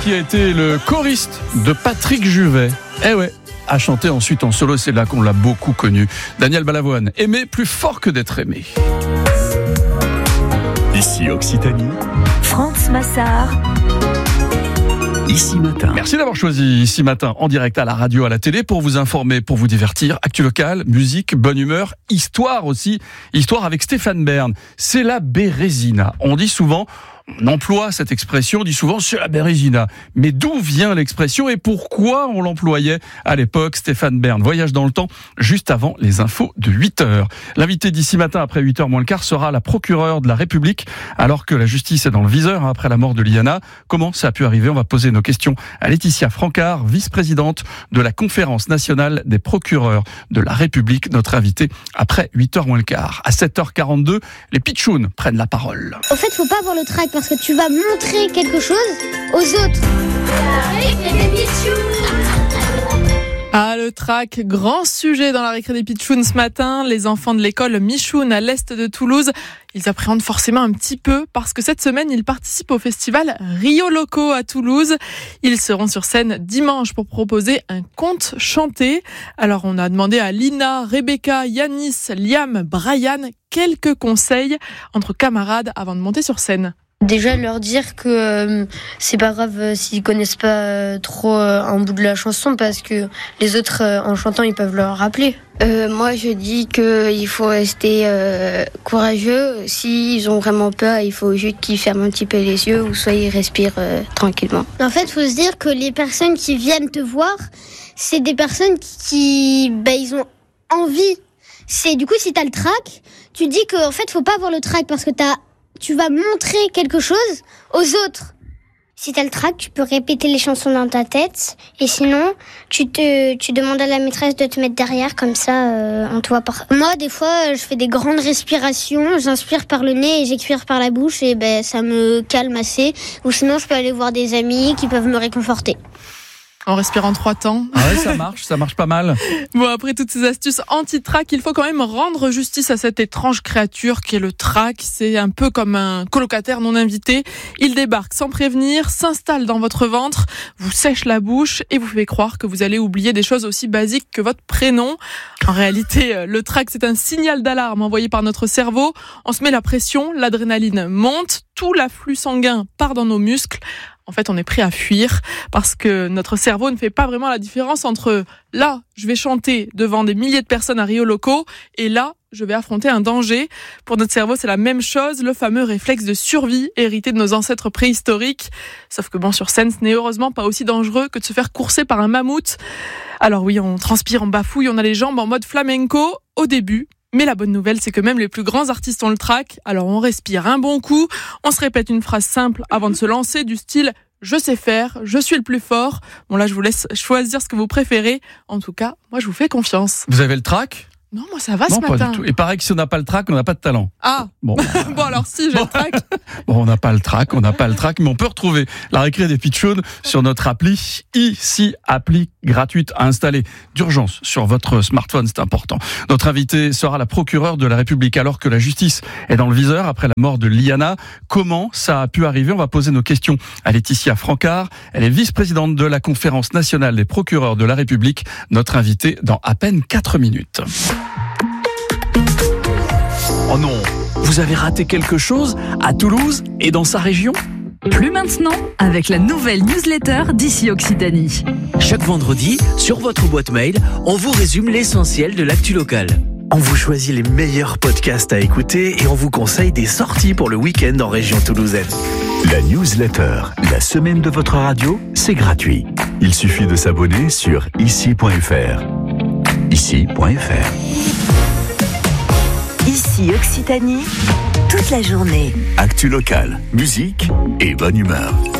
qui a été le choriste de Patrick Juvet. Eh ouais, a chanté ensuite en solo, c'est là qu'on l'a beaucoup connu. Daniel Balavoine, aimer plus fort que d'être aimé. Ici Occitanie, France Massard. Ici Matin. Merci d'avoir choisi Ici Matin en direct à la radio, à la télé pour vous informer, pour vous divertir. Actu local, musique, bonne humeur, histoire aussi. Histoire avec Stéphane Bern. C'est la Bérésina. On dit souvent, on emploie cette expression, on dit souvent c'est la Bérésina. Mais d'où vient l'expression et pourquoi on l'employait à l'époque? Stéphane Bern voyage dans le temps juste avant les infos de 8h. L'invité d'Ici Matin après 8h moins le quart sera la procureure de la République alors que la justice est dans le viseur après la mort de Liana. Comment ça a pu arriver? On va poser nos questions à Laetitia Francard, vice-présidente de la Conférence nationale des procureurs de la République, notre invité après 8h moins le quart. À 7h42, les pitchouns prennent la parole. Au fait, faut pas avoir le trac parce que tu vas montrer quelque chose aux autres. Ah, le trac, grand sujet dans la récré des pitchouns ce matin. Les enfants de l'école Michoun à l'est de Toulouse, ils appréhendent forcément un petit peu parce que cette semaine, ils participent au festival Rio Loco à Toulouse. Ils seront sur scène dimanche pour proposer un conte chanté. Alors, on a demandé à Lina, Rebecca, Yanis, Liam, Brian quelques conseils entre camarades avant de monter sur scène. Déjà leur dire que c'est pas grave s'ils connaissent pas trop un bout de la chanson parce que les autres en chantant ils peuvent leur rappeler. Moi je dis qu'il faut rester courageux. S'ils ont vraiment peur, il faut juste qu'ils ferment un petit peu les yeux ou soit ils respirent tranquillement. En fait, faut se dire que les personnes qui viennent te voir, c'est des personnes qui ils ont envie. C'est du coup si t'as le trac, tu dis que en fait faut pas avoir le trac parce que tu vas montrer quelque chose aux autres. Si t'as le trac, tu peux répéter les chansons dans ta tête. Et sinon, tu demandes à la maîtresse de te mettre derrière, comme ça, on te voit pas. Moi, des fois, je fais des grandes respirations. J'inspire par le nez et j'expire par la bouche. Et ça me calme assez. Ou sinon, je peux aller voir des amis qui peuvent me réconforter. En respirant 3 temps. Ah ouais, ça marche pas mal. Bon, après toutes ces astuces anti-trac, il faut quand même rendre justice à cette étrange créature qui est le trac. C'est un peu comme un colocataire non invité. Il débarque sans prévenir, s'installe dans votre ventre, vous sèche la bouche et vous fait croire que vous allez oublier des choses aussi basiques que votre prénom. En réalité, le trac, c'est un signal d'alarme envoyé par notre cerveau. On se met la pression, l'adrénaline monte, tout l'afflux sanguin part dans nos muscles. En fait, on est prêt à fuir parce que notre cerveau ne fait pas vraiment la différence entre là, je vais chanter devant des milliers de personnes à Rio Loco et là, je vais affronter un danger. Pour notre cerveau, c'est la même chose, le fameux réflexe de survie hérité de nos ancêtres préhistoriques. Sauf que sur scène, ce n'est heureusement pas aussi dangereux que de se faire courser par un mammouth. Alors oui, on transpire, on bafouille, on a les jambes en mode flamenco au début. Mais la bonne nouvelle, c'est que même les plus grands artistes ont le trac. Alors on respire un bon coup, on se répète une phrase simple avant de se lancer du style « Je sais faire, je suis le plus fort ». Bon là, je vous laisse choisir ce que vous préférez. En tout cas, moi je vous fais confiance. Vous avez le trac? Non, moi ça va ce matin. Non, pas du tout. Et pareil que si on n'a pas le trac, on n'a pas de talent. Ah bon, alors si, j'ai le trac. Bon, on n'a pas le trac, mais on peut retrouver la récré des pitchouns sur notre appli Ici, appli gratuite à installer d'urgence sur votre smartphone, c'est important. Notre invité sera la procureure de la République alors que la justice est dans le viseur après la mort de Liana. Comment ça a pu arriver? On va poser nos questions à Laetitia Francard. Elle est vice-présidente de la Conférence nationale des procureurs de la République. Notre invité dans à peine 4 minutes. Oh non, vous avez raté quelque chose à Toulouse et dans sa région? Plus maintenant, avec la nouvelle newsletter d'Ici Occitanie. Chaque vendredi, sur votre boîte mail, on vous résume l'essentiel de l'actu locale. On vous choisit les meilleurs podcasts à écouter et on vous conseille des sorties pour le week-end en région toulousaine. La newsletter, la semaine de votre radio, c'est gratuit. Il suffit de s'abonner sur ici.fr. Ici.fr. Ici Occitanie, toute la journée. Actu locale, musique et bonne humeur.